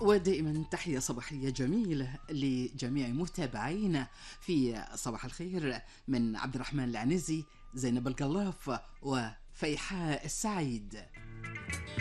ودائما تحية صباحية جميلة لجميع متابعينا في صباح الخير من عبد الرحمن العنزي، زينب القلاف، وفيحاء السعيد.